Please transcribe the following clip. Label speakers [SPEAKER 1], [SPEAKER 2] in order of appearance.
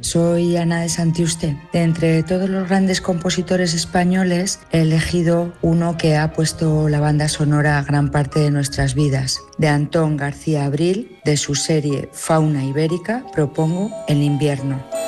[SPEAKER 1] Soy Ana de Santiuste. De entre todos los grandes compositores españoles he elegido uno que ha puesto la banda sonora a gran parte de nuestras vidas. De Antón García Abril, de su serie Fauna Ibérica, propongo El invierno.